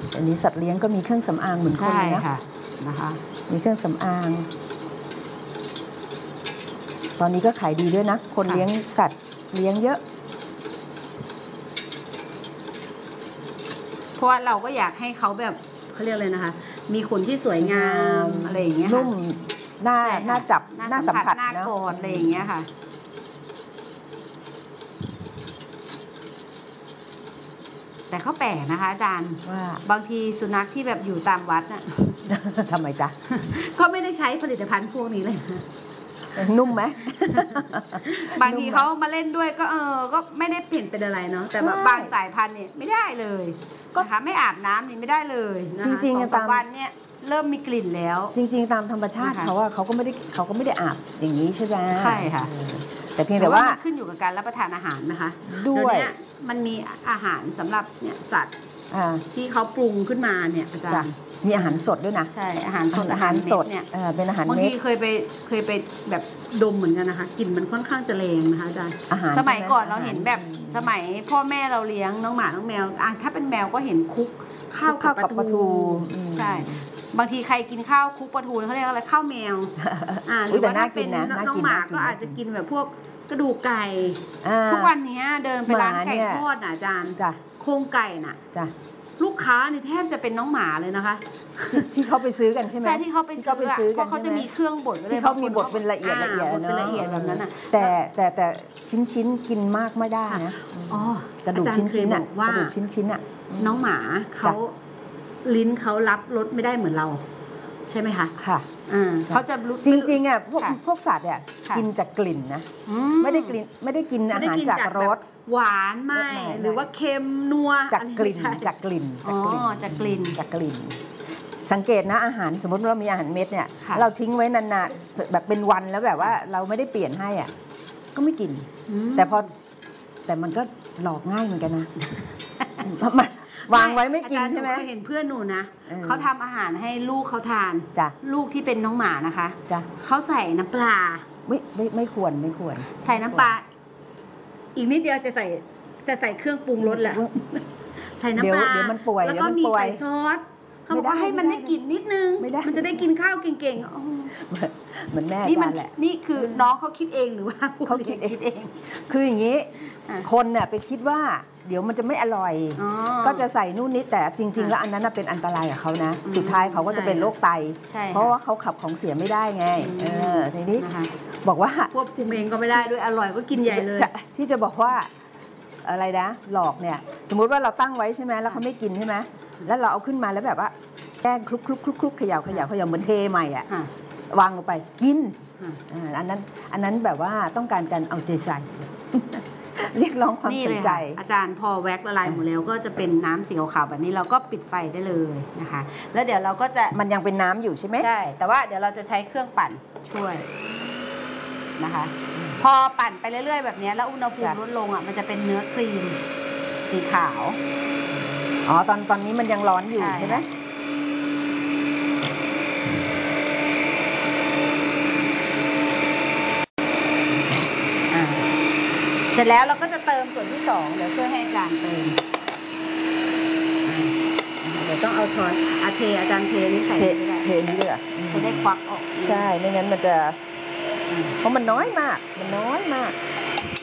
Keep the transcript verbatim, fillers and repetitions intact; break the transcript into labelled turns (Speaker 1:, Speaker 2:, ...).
Speaker 1: อันนี้สัตว์เลี้ยงก็มีเครื่องสำอางเหมือนคนเลยนะ
Speaker 2: นะคะ
Speaker 1: มีเครื่องสำอางตอนนี้ก็ขายดีด้วยนะคนเลี้ยงสัตว์เลี้ยงเยอะ
Speaker 2: เพราะว่าเราก็อยากให้เขาแบบเขาเรียกเลยนะคะมีขนที่สวยงามอะไรอย่างเงี้ย
Speaker 1: นุ่มหน้าหน้าจับ
Speaker 2: หน้าสัมผัสหน้ากอดอะไรอย่างเงี้ยค่ะแต่เขาแปลกนะคะอาจารย์ว่าบางทีสุนัขที่แบบอยู่ตามวัดน่ะ
Speaker 1: ทำไมจ๊ะ
Speaker 2: ก็ไม่ได้ใช้ผลิตภัณฑ์พวกนี้เลย
Speaker 1: นุ่มไหม
Speaker 2: บางทีเขามาเล่นด้วยก็เออก็ไม่ได้เปลี่ยนเป็นอะไรเนาะแต่แบบบางสายพันธุ์เนี่ยไม่ได้เลยนะคะไม่อาบน้ำนี่ไม่ได้เลย
Speaker 1: จริงๆ
Speaker 2: ตามวันเนี่ยเริ่มมีกลิ่นแล้ว
Speaker 1: จริงๆตามธรรมชาติเขาว่าเขาก็ไม่ได้เขาก็ไม่ได้อาบอย่างนี้ใช่ไหม
Speaker 2: ใช่ค่ะ
Speaker 1: แต่เพียงแต่ว่า
Speaker 2: ขึ้นอยู่กับการรับประทานอาหารนะคะด้วยมันมีอาหารสำหรับเนี่ยสัตว์ที่เขาปรุงขึ้นมาเนี่ยอาจารย์
Speaker 1: มีอาหารสดด้วยนะ
Speaker 2: ใช่อาหารสด
Speaker 1: อาหารสดเนี่ยเป็นอาหารเม็ด
Speaker 2: บางทีเคยไปเคยไปแบบดมเหมือนกันนะคะกลิ่นมันค่อนข้างจะแรงนะคะอาจารย์สมัยก่อนเราเห็นแบบสมัยพ่อแม่เราเลี้ยงน้องหมาน้องแมวถ้าเป็นแมวก็เห็นคุกข้าวกับปลาทูใช่บางทีใครกินข้าวคุกปลาทูเขาเรียกอะไรข้าวแมวอ่าหรือว่าถ้าเป็นน้องหมาก็อาจจะกินแบบพวกกระดูกไก่ทุกวันนี้เดินไปร้านไก่ทอดนะอาจารย์โครงไก่น่ะลูกค้านี่แทบจะเป็นน้องหมาเลยนะคะ
Speaker 1: ที่เขาไปซื้อกันใช่ไหม
Speaker 2: ใช่ที่เขาไปซื้อเพราะเขาจะมีเครื่องบด
Speaker 1: ที่เขามีบดเป็นละเอียดละเอียด
Speaker 2: เนาะละเอียดแบบนั้นอ่ะ
Speaker 1: แต่แต่แต่ชิ้นชิ้นกินมากไม่ได้นะ
Speaker 2: อ๋
Speaker 1: อกระดูกชิ้นชิ้นอ่ะกระดูกชิ้นชิ้นอ่ะ
Speaker 2: น้องหมาเขาลิ้นเขารับรสไม่ได้เหมือนเราใช่ไหมคะ
Speaker 1: ค่ะ
Speaker 2: เขาจะรู้
Speaker 1: จริงๆอ่ะพวกพวกสัตว์เนี่ยกินจากกลิ่นนะไม่ได้กลิ่นไม่ได้กินอาหารจากรส
Speaker 2: หวานไม่หรือว่าเค็มนัว
Speaker 1: จากกลิ่นจากกลิ่น
Speaker 2: จากกลิ่นจากกลิ่น
Speaker 1: จากกลิ่นสังเกตนะอาหารสมมติเรามีอาหารเม็ดเนี่ยเราทิ้งไว้นานๆแบบเป็นวันแล้วแบบว่าเราไม่ได้เปลี่ยนให้อ่ะก็ไม่กินแต่พอแต่มันก็หลอกง่ายเหมือนกันนะมันวางไว้ไม่กินใช่ไหม
Speaker 2: เห็นเพื่อนหนูนะเขาทำอาหารให้ลูกเขาทานลูกที่เป็นน้องหมานะคะเขาใส่น้ำปลา
Speaker 1: ไม่ไม่ไม่ควรไม่ควร
Speaker 2: ใส่น้ำปลาอีกนิดเดียวจะใส่จะใส่เครื่องปรุงรสแล้วใส่น้ำปลา
Speaker 1: เดี๋ยวมันป่วย
Speaker 2: แล้วก็มีใส่ซอสเขาบอกว่าให้มันได้กลิ่นนิดนึงมันจะได้กินข้าวเก่ง
Speaker 1: ๆเหมือนแม่
Speaker 2: นี่มันแหละนี่คือน้องเขาคิดเองหรือว่า
Speaker 1: เขาคิดเองคืออย่างนี้คนเนี่ยไปคิดว่าเดี๋ยวมันจะไม่อร่อยก็จะใส่นู่นนี่แต่จริงๆแล้วอันนั้นเป็นอันตรายกับเขานะสุดท้ายเขาก็จะเป็นโรคไตเพราะว่าเขาขับของเสียไม่ได้ไงเออทีนี้บอกว่า
Speaker 2: ควบคุมเองก็ไม่ได้ด้วยอร่อยก็กินใหญ่เลย
Speaker 1: ที่จะบอกว่าอะไรนะหลอกเนี่ยสมมุติว่าเราตั้งไว้ใช่ไหมแล้วเขาไม่กินใช่ไหมแล้วเราเอาขึ้นมาแล้วแบบว่าแกล้งคลุกคลุกคลุกคลุกเขย่าเขย่าเขย่าเหมือนเทใหม่อ่ะวางลงไปกินอันนั้นอันนั้นแบบว่าต้องการการเอาใจใส่เรียกร้องความสนใจ
Speaker 2: อาจารย์พอแว็กละลายหมดแล้วก็จะเป็นน้ำสีขาวแบบนี้เราก็ปิดไฟได้เลยนะคะแล้วเดี๋ยวเราก็จะ
Speaker 1: มันยังเป็นน้ำอยู่ใช่ไหม
Speaker 2: ใช่แต่ว่าเดี๋ยวเราจะใช้เครื่องปั่นช่วยนะคะพอปั่นไปเรื่อยๆแบบนี้แล้วอุณหภูมิลดลงอ่ะมันจะเป็นเนื้อครีมสีขาว
Speaker 1: อ๋อตอนตอนนี้มันยังร้อนอยู่ใช่ไหม
Speaker 2: เสร็จแล้วเราก็จะเติมส่วนที่สองเดี๋ยวช่วยให้อาจารย์เติมเดี๋ยวต้องเอาช้อนอาเทอาจารย์เทนี่ใส่
Speaker 1: เทนี่เลย
Speaker 2: จะได้ควักออก
Speaker 1: ใช่ไม่งั้นมันจะเพราะมันน้อยมากมันน้อยมาก